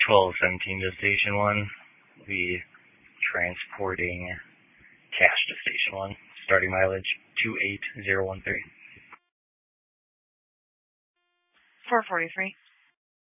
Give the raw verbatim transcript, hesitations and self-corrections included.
twelve seventeen to Station one. We'll be transporting cash to Station one. Starting mileage two eight zero one three. four forty-three.